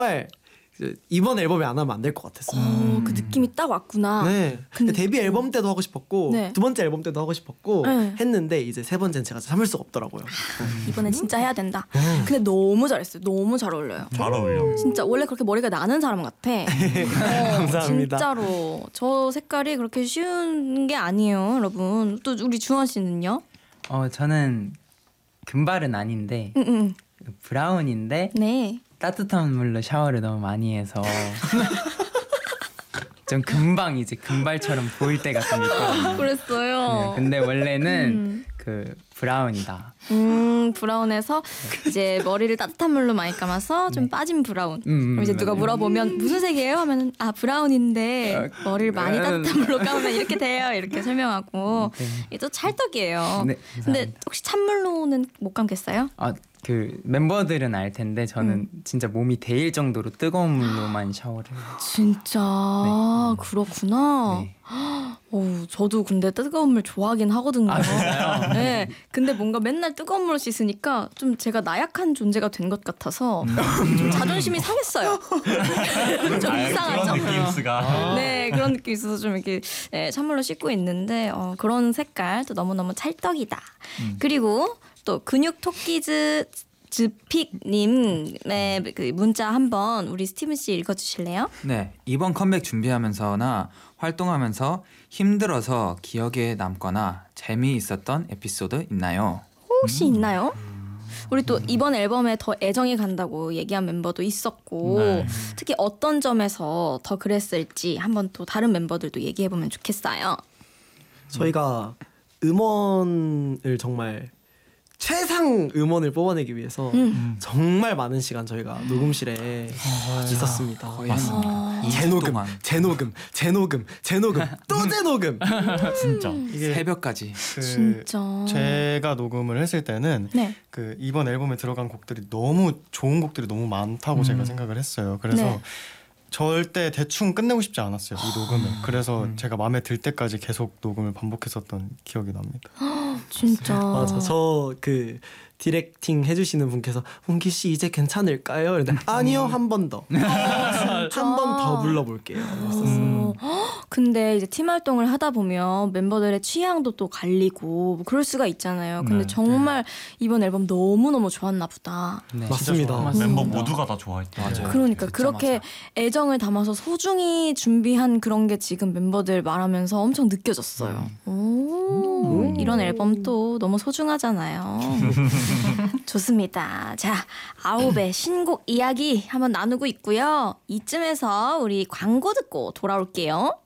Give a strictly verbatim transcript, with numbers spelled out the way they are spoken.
정말 이번 앨범에 안 하면 안 될 것 같았어요. 어, 그 느낌이 딱 왔구나. 네. 근데 데뷔 앨범 때도 하고 싶었고 네. 두 번째 앨범 때도 하고 싶었고 네. 했는데 이제 세 번째는 제가 참을 수가 없더라고요. 이번엔 진짜 해야 된다. 근데 너무 잘했어요. 너무 잘 어울려요. 잘 어울려. 진짜 원래 그렇게 머리가 나는 사람 같아. 어, 감사합니다. 진짜로 저 색깔이 그렇게 쉬운 게 아니에요, 여러분. 또 우리 주원 씨는요? 어 저는 금발은 아닌데 응, 응. 브라운인데 네. 따뜻한 물로 샤워를 너무 많이 해서 좀 금방 이제 금발처럼 보일 때가 좀 있거든요. 그랬어요. 네, 근데 원래는 음. 그 브라운이다. 음, 브라운에서 이제 머리를 따뜻한 물로 많이 감아서 좀 빠진 브라운. 음, 그럼 이제 누가 맞아요. 물어보면 무슨 색이에요? 하면 아 브라운인데 머리를 많이 음. 따뜻한 물로 감으면 이렇게 돼요. 이렇게 설명하고 네. 이게 또 찰떡이에요. 네, 근데 감사합니다. 혹시 찬물로는 못 감겠어요? 아 그 멤버들은 알 텐데 저는 음. 진짜 몸이 데일 정도로 뜨거운 물로만 샤워를. 진짜 그렇구나. 네. 어, 저도 근데 뜨거운 물 좋아하긴 하거든요. 아, 진짜요? 네. 근데 뭔가 맨날 뜨거운 물로 씻으니까 좀 제가 나약한 존재가 된 것 같아서 좀 자존심이 상했어요. 좀 이상하죠. 그런 느낌스가. 네, 그런 느낌이 있어서 좀 이렇게 네, 찬물로 씻고 있는데 어, 그런 색깔 또 너무너무 찰떡이다. 그리고 또 근육 토끼즈 즈픽님의 그 문자 한번 우리 스티븐 씨 읽어주실래요? 네, 이번 컴백 준비하면서나 활동하면서 힘들어서 기억에 남거나 재미있었던 에피소드 있나요? 혹시 있나요? 우리 또 이번 앨범에 더 애정이 간다고 얘기한 멤버도 있었고 네. 특히 어떤 점에서 더 그랬을지 한번 또 다른 멤버들도 얘기해보면 좋겠어요. 저희가 음원을 정말 최상 음원을 뽑아내기 위해서 음. 정말 많은 시간 저희가 녹음실에 있었습니다. 아, 재녹음, 동안. 재녹음, 재녹음, 재녹음, 또 재녹음. 진짜. 이게 새벽까지. 그 진짜. 제가 녹음을 했을 때는 네. 그 이번 앨범에 들어간 곡들이 너무 좋은 곡들이 너무 많다고 제가 생각을 했어요. 그래서 네. 절대 대충 끝내고 싶지 않았어요, 이 녹음을. 그래서 제가 마음에 들 때까지 계속 녹음을 반복했었던 기억이 납니다. 진짜. 맞아. 저 그 디렉팅 해주시는 분께서 훈기 씨 이제 괜찮을까요? 근데 아니요, 한 번 더, 한 번 더 불러볼게요. 어, 헉, 근데 이제 팀 활동을 하다 보면 멤버들의 취향도 또 갈리고 뭐 그럴 수가 있잖아요. 근데 네. 정말 이번 앨범 너무 너무 좋았나 보다. 네. 맞습니다. 멤버 모두가 다 좋아했죠. 맞아요. 그러니까 진짜 그렇게 맞아. 애정을 담아서 소중히 준비한 그런 게 지금 멤버들 말하면서 엄청 느껴졌어요. 오, 이런 앨범 또 너무 소중하잖아요. 좋습니다. 자, 아홉의 신곡 이야기 한번 나누고 있고요. 이쯤에서 우리 광고 듣고 돌아올게요.